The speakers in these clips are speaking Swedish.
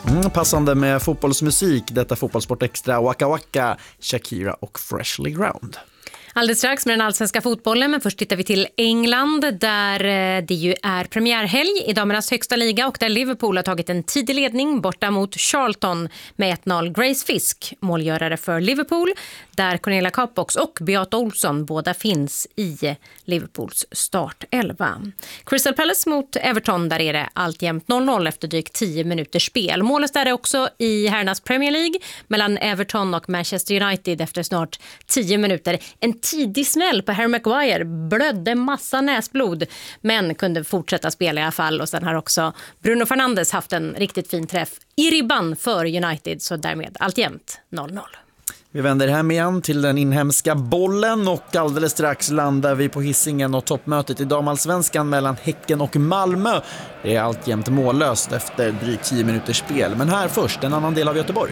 Passande med fotbollsmusik, detta Fotbollssport Extra, Waka Waka, Shakira och Freshly Ground. Alldeles strax med den allsvenska fotbollen, men först tittar vi till England där det ju är premiärhelg i damernas högsta liga och där Liverpool har tagit en tidig ledning borta mot Charlton med 1-0. Grace Fisk, målgörare för Liverpool, där Cornelia Capbox och Beata Olsson båda finns i Liverpools startelva. Crystal Palace mot Everton, där är det alltjämt 0-0 efter drygt 10 minuters spel. Målet där är också i herrarnas Premier League mellan Everton och Manchester United efter snart 10 minuter. En tidig smäll på Harry Maguire, blödde massa näsblod men kunde fortsätta spela i alla fall, och sen har också Bruno Fernandes haft en riktigt fin träff i ribban för United, så därmed alltjämt 0-0. Vi vänder hem igen till den inhemska bollen och alldeles strax landar vi på Hisingen och toppmötet i damallsvenskan mellan Häcken och Malmö. Det är alltjämt mållöst efter drygt 10 minuters spel, men här först en annan del av Göteborg.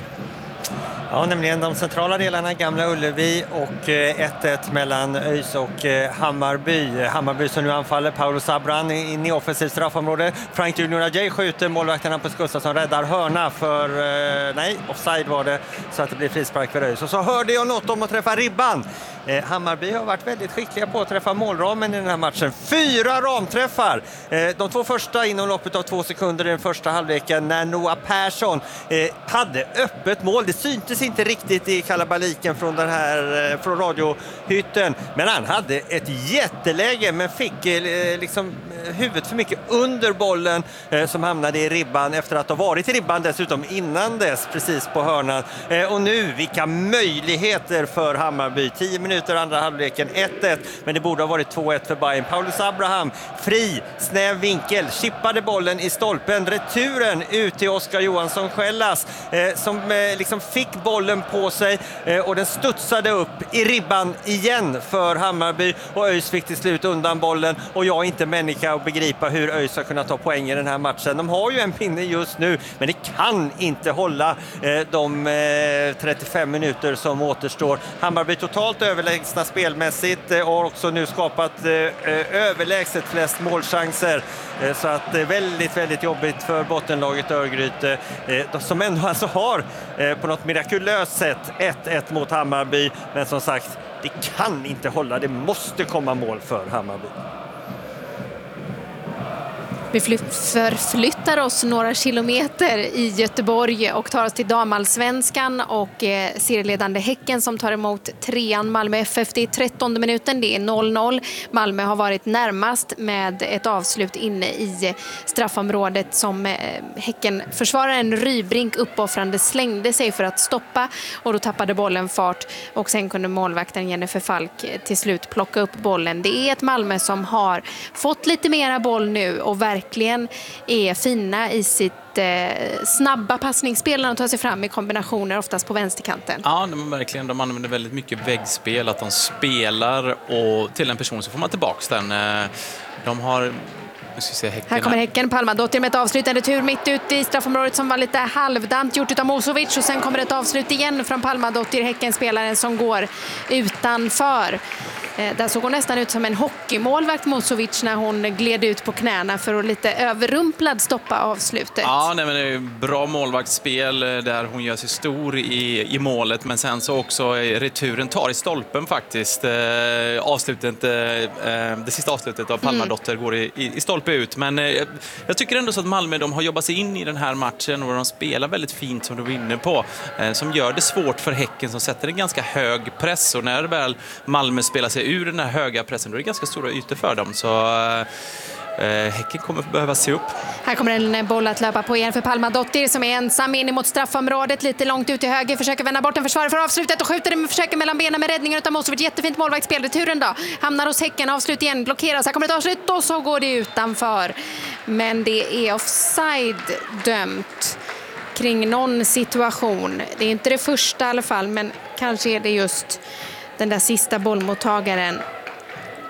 Ja, nämligen de centrala delarna, Gamla Ullevi och 1-1 mellan ÖIS och Hammarby. Hammarby som nu anfaller, Paolo Sabran in i offensivt straffområde. Frank Junior Ajay skjuter, målvakten Hampus Gustafsson räddar hörna för, nej, offside var det, så att det blir frispark för ÖIS. Och så hörde jag något om att träffa ribban. Hammarby har varit väldigt skickliga på att träffa målramen i den här matchen. 4 ramträffar! De 2 första inom loppet av 2 sekunder i den första halvleken när Noah Persson hade öppet mål. Det syntes inte riktigt i kalabaliken från radiohytten, men han hade ett jätteläge men fick liksom huvudet för mycket under bollen som hamnade i ribban efter att ha varit i ribban dessutom innan dess, precis på hörnan. Och nu, vilka möjligheter för Hammarby. 10 minuter andra halvleken, 1-1, men det borde ha varit 2-1 för Bayern. Paulus Abraham, fri, snäv vinkel, chippade bollen i stolpen, returen ut till Oskar Johansson Skällas som liksom fick bollen på sig och den studsade upp i ribban igen för Hammarby, och ÖIS fick till slut undan bollen, och jag är inte människa att begripa hur ÖIS har kunnat ta poäng i den här matchen. De har ju en pinne just nu, men det kan inte hålla de 35 minuter som återstår. Hammarby totalt överlägsna spelmässigt och också nu skapat överlägset flest målchanser, så att det är väldigt, väldigt jobbigt för bottenlaget Örgryte som ändå alltså har på något mirakulöst sätt 1-1 mot Hammarby, men som sagt, det kan inte hålla, det måste komma mål för Hammarby. Vi förflyttar oss några kilometer i Göteborg och tar oss till damallsvenskan och serieledande Häcken som tar emot 3an Malmö FF. Det är 13:e minuten, det är 0-0. Malmö har varit närmast med ett avslut inne i straffområdet som Häcken-försvararen Rybrink uppoffrande slängde sig för att stoppa, och då tappade bollen fart och sen kunde målvakten Jennifer Falk till slut plocka upp bollen. Det är ett Malmö som har fått lite mera boll nu och verkligen är fina i sitt snabba passningsspel när de tar sig fram i kombinationer, oftast på vänsterkanten. Ja, men verkligen. De använder väldigt mycket väggspel, att de spelar och till en person så får man tillbaka den. De har... Här kommer Häcken, Palmadottir med ett avslutande tur mitt ute i straffområdet som var lite halvdant gjort utav Mosovic, och sen kommer ett avslut igen från Palmadottir, Häcken-spelaren som går utanför. Där såg hon nästan ut som en hockeymålvakt Mosovic när hon gled ut på knäna för att lite överrumplad stoppa avslutet. Ja, nej, men det är bra målvaktsspel där hon gör sig stor i målet, men sen så också returen tar i stolpen faktiskt. Det sista avslutet av Palmadottir går i stolpe ut, men jag tycker ändå så att Malmö, de har jobbat sig in i den här matchen och de spelar väldigt fint som du vinner på, som gör det svårt för Häcken som sätter en ganska hög press, och när väl Malmö spelar sig ur den här höga pressen då är det ganska stora ytor för dem, så Häcken kommer behöva se upp. Här kommer en boll att löpa på igen för Palmadottir som är ensam in mot straffområdet, lite långt ut till höger, försöker vända bort en försvarare för avslutet och skjuter den, försöker mellan benen med räddningen utav Mosovic. Jättefint målvaktsspel. Returen då hamnar hos Häcken, avslut igen, blockeras. Här kommer ett avslut och så går det utanför. Men det är offside dömt kring någon situation. Det är inte det första i alla fall, men kanske är det just den där sista bollmottagaren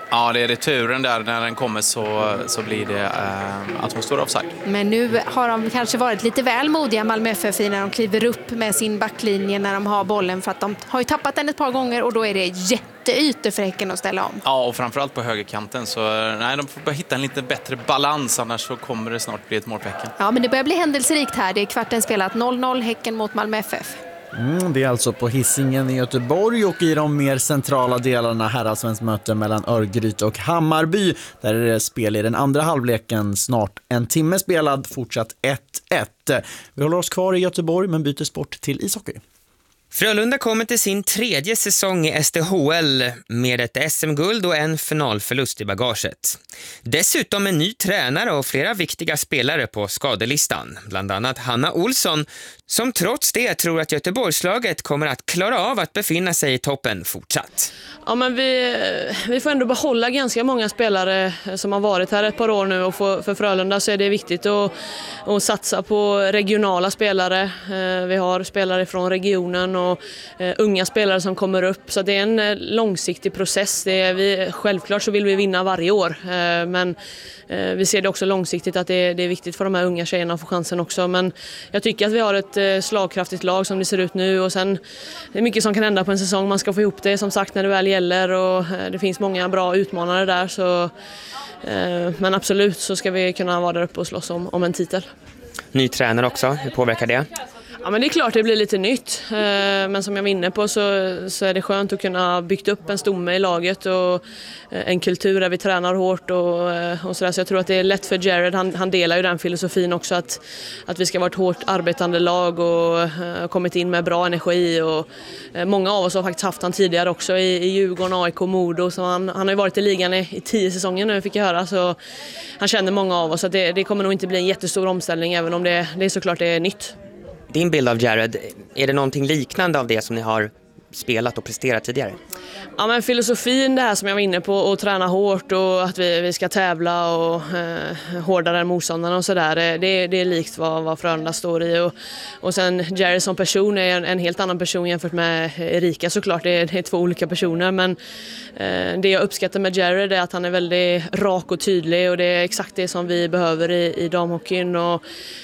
Ja, det är returen där. När den kommer så blir det att hon står offside. Men nu har de kanske varit lite väl modiga, Malmö FF, när de kliver upp med sin backlinje när de har bollen, för att de har ju tappat den ett par gånger och då är det jätteytor för Häcken att ställa om. Ja, och framförallt på högerkanten. Så nej, de får bara hitta en lite bättre balans, annars så kommer det snart bli ett mål för Häcken. Ja, men det börjar bli händelserikt här. Det är kvarten spelat 0-0 Häcken mot Malmö FF. Det är alltså på Hisingen i Göteborg, och i de mer centrala delarna herrallsvenskt möte mellan Örgryte och Hammarby. Där är det spel i den andra halvleken, snart en timme spelad, fortsatt 1-1. Vi håller oss kvar i Göteborg men byter sport till ishockey. Frölunda kommer till sin 3:e säsong i SDHL med ett SM-guld och en finalförlust i bagaget. Dessutom en ny tränare och flera viktiga spelare på skadelistan. Bland annat Hanna Olsson, som trots det tror att Göteborgslaget kommer att klara av att befinna sig i toppen fortsatt. Ja, men vi får ändå behålla ganska många spelare som har varit här ett par år nu, och för Frölunda så är det viktigt att satsa på regionala spelare. Vi har spelare från regionen och unga spelare som kommer upp, så det är en långsiktig process. Självklart så vill vi vinna varje år, men vi ser det också långsiktigt att det är viktigt för de här unga tjejerna att få chansen också. Men jag tycker att vi har ett slagkraftigt lag som det ser ut nu, och sen det är mycket som kan hända på en säsong. Man ska få ihop det som sagt när det väl gäller, och det finns många bra utmanare där, så men absolut så ska vi kunna vara där uppe och slåss om en titel. Ny tränare också, hur påverkar det? Ja, men det är klart det blir lite nytt, men som jag var inne på så är det skönt att kunna bygga upp en stomme i laget och en kultur där vi tränar hårt och sådär. Så jag tror att det är lätt för Jared, han delar ju den filosofin också, att vi ska vara ett hårt arbetande lag och kommit in med bra energi, och många av oss har faktiskt haft han tidigare också i Djurgården, AIK, Modo, så han har ju varit i ligan i 10 säsonger nu, fick jag höra, så han känner många av oss, så det kommer nog inte bli en jättestor omställning, även om det är såklart det är nytt. Din bild av Jared, är det någonting liknande av det som ni har spelat och presterat tidigare? Ja, men filosofin, det här som jag var inne på, att träna hårt och att vi ska tävla och hårdare än motståndarna och sådär, det är likt vad Frölunda står i, och sen Jared som person är en helt annan person jämfört med Erika, såklart, det är 2 olika personer, men det jag uppskattar med Jared är att han är väldigt rak och tydlig, och det är exakt det som vi behöver i damhockeyn, och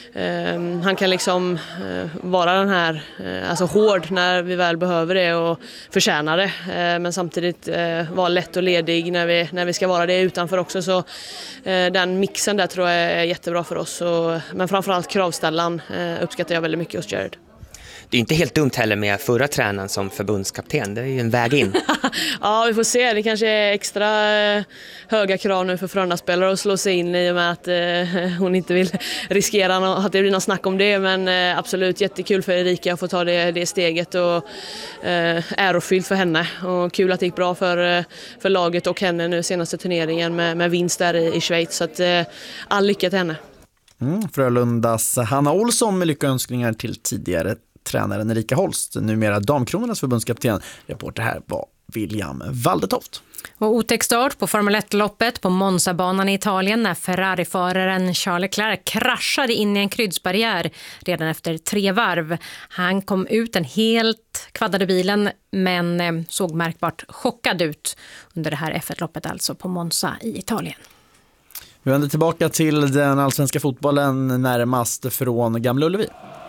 han kan liksom vara den här alltså hård när vi väl behöver det och förtjänar det, men samtidigt vara lätt och ledig när vi ska vara det utanför också, så den mixen där tror jag är jättebra för oss, men framförallt kravställan uppskattar jag väldigt mycket hos Jared. Det är inte helt dumt heller med förra tränaren som förbundskapten. Det är ju en väg in. Ja, vi får se. Det kanske är extra höga krav nu för Frölunda-spelare att slå sig in, i och med att hon inte vill riskera att det blir något snack om det. Men absolut jättekul för Erika att få ta det steget, och ärofyllt för henne. Och kul att det gick bra för laget och henne nu senaste turneringen med vinst där i Schweiz. Så att, all lycka till henne. Frölundas Hanna Olsson med lyckönskningar till tidigare tränaren Erika Holst, numera Damkronornas förbundskapten. Reporter här var William Waldetoft. Och otäck start på Formel 1-loppet på Monza-banan i Italien när Ferrari-föraren Charles Leclerc kraschade in i en kryddsbarriär redan efter 3 varv. Han kom ut den helt kvaddade bilen, men såg märkbart chockad ut under det här F1-loppet, alltså på Monza i Italien. Vi vänder tillbaka till den allsvenska fotbollen, närmast från Gamla Ullevi.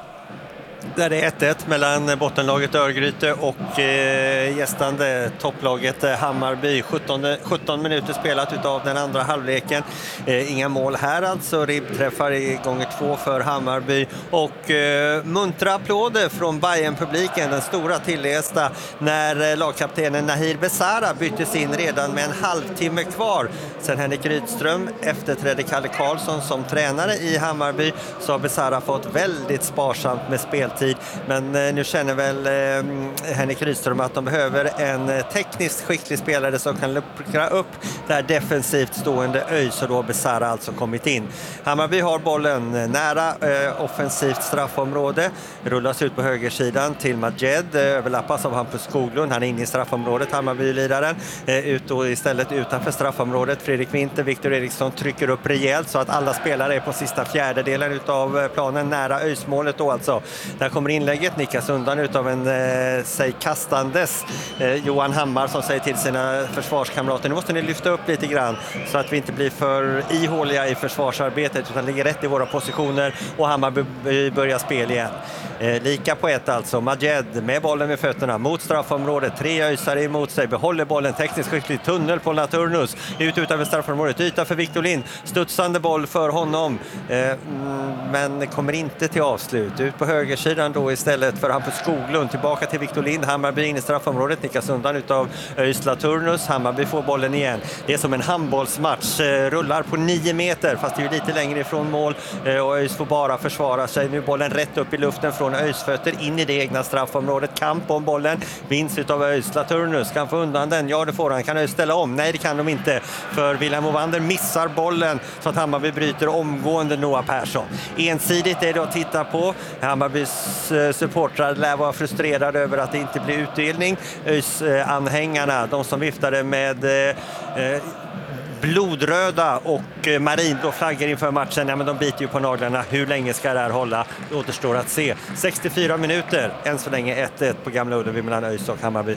Där det är 1-1 mellan bottenlaget Örgryte och gästande topplaget Hammarby. 17 minuter spelat utav den andra halvleken. Inga mål här alltså. Ribbträffar i gånger 2 för Hammarby. Och muntra applåder från Bayern-publiken. Den stora tilllästa när lagkaptenen Nahir Besara byttes in redan med en halvtimme kvar. Sen Henrik Rydström efterträdde Kalle Karlsson som tränare i Hammarby, så har Besara fått väldigt sparsamt med speltid. Men nu känner väl Henrik Rydström att de behöver en tekniskt skicklig spelare som kan luckra upp det här defensivt stående ÖIS, och då har Besara alltså kommit in. Hammarby har bollen nära offensivt straffområde, rullas ut på högersidan till Majed, överlappas av Hampus Skoglund, han är inne i straffområdet, Hammarby-lidaren, ut och istället utanför straffområdet. Fredrik Winter, Viktor Eriksson trycker upp rejält så att alla spelare är på sista fjärdedelen av planen nära ÖIS-målet då alltså. Där kommer inlägget, nickas undan utav en sig kastandes Johan Hammar som säger till sina försvarskamrater: nu måste ni lyfta upp lite grann så att vi inte blir för ihåliga i försvarsarbetet utan ligger rätt i våra positioner, och Hammarby börjar spel igen. Lika på ett alltså. Majed med bollen med fötterna mot straffområdet, 3 öjsare emot sig, behåller bollen, tekniskt skicklig tunnel på Laturnus, ut utanför straffområdet, yta för Victor Lind, studsande boll för honom, men kommer inte till avslut. Ut på högersidan då istället för Hampus Skoglund, tillbaka till Victor Lind, Hammarby in i straffområdet, nickas undan utav ÖIS Laturnus, Hammarby får bollen igen. Det är som en handbollsmatch, rullar på 9 meter fast det är ju lite längre ifrån mål, och ÖIS får bara försvara sig. Nu bollen rätt upp i luften från ÖIS fötter in i det egna straffområdet, kamp om bollen, vinst utav ÖIS. Laturnus kan få undan den, ja det får han. Kan ÖIS ställa om? Nej det kan de inte, för William Ovander missar bollen så att Hammarby bryter omgående Noah Persson. Ensidigt är det att titta på. Hammarbys supportrar lär vara frustrerade över att det inte blir utdelning. ÖIS-anhängarna, de som viftade med blodröda och marinblå flaggor inför matchen, ja men de biter ju på naglarna. Hur länge ska det här hålla? Det återstår att se. 64 minuter, än så länge 1-1 på Gamla Ullevi mellan ÖIS och Hammarby.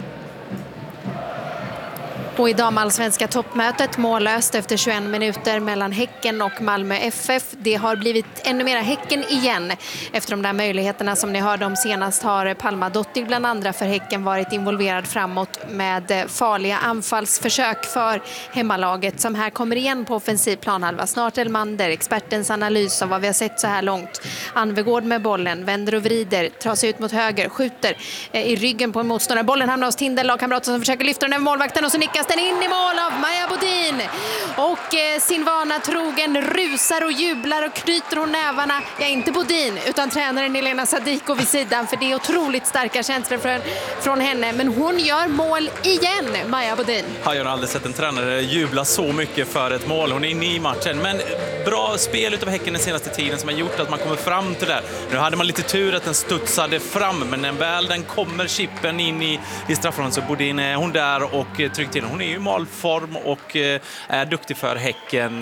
Och i damallsvenska toppmötet mållöst efter 21 minuter mellan Häcken och Malmö FF. Det har blivit ännu mera Häcken igen. Efter de där möjligheterna som ni hörde om senast har Palma Dottir bland andra för Häcken varit involverad framåt med farliga anfallsförsök för hemmalaget som här kommer igen på offensiv planhalva. Snart Elmander, expertens analys av vad vi har sett så här långt. Anvegård med bollen, vänder och vrider, tar sig ut mot höger, skjuter i ryggen på en motståndare. Bollen hamnar hos Tindel, lagkamrater som försöker lyfta den över målvakten och så nickas den in i mål av Maja Bodin. Och sin vana trogen rusar och jublar och knyter hon nävarna. Ja, inte Bodin utan tränaren Elena Sadiko vid sidan, för det är otroligt starka känslor från henne. Men hon gör mål igen, Maja Bodin. Jag har aldrig sett en tränare jubla så mycket för ett mål. Hon är inne i matchen, men bra spel utav Häcken den senaste tiden som har gjort att man kommer fram till det. Nu hade man lite tur att den studsade fram, men när väl den kommer chippen in i straffområdet så Bodin är hon där och trycker till. Hon är ju i målform och är duktig för Häcken.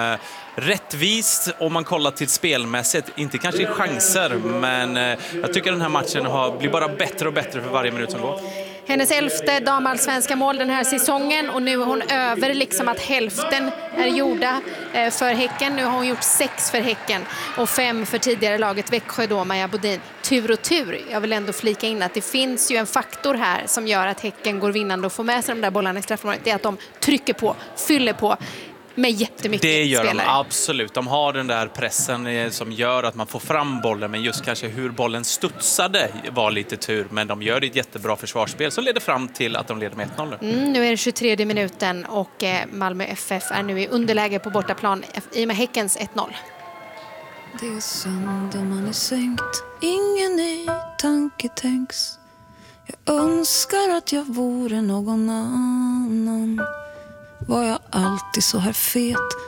Rättvist om man kollar till spelmässigt, inte kanske i chanser, men jag tycker den här matchen blir bara bättre och bättre för varje minut som går. Hennes 11:e damallsvenska mål den här säsongen, och nu är hon över liksom att hälften är gjorda för Häcken. Nu har hon gjort 6 för Häcken och 5 för tidigare laget Växjö då, Maja Bodin. Tur och tur. Jag vill ändå flika in att det finns ju en faktor här som gör att Häcken går vinnande och får med sig de där bollarna i straffområdet. Det är att de trycker på, fyller på med jättemycket spelare. Det gör de absolut. De har den där pressen som gör att man får fram bollen, men just kanske hur bollen studsade var lite tur, men de gör ett jättebra försvarsspel som leder fram till att de leder med 1-0. Nu är det 23 minuten och Malmö FF är nu i underläge på bortaplan i och med Häckens 1-0. Det är söndag, man är sänkt, ingen ny tanke tänks. Jag önskar att jag vore någon annan. Var jag alltid så här fet?